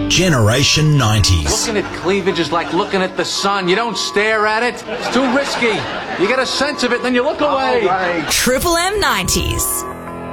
Generation 90s. Looking at cleavage is like looking at the sun. You don't stare at it. It's too risky. You get a sense of it, then you look away. Triple M 90s.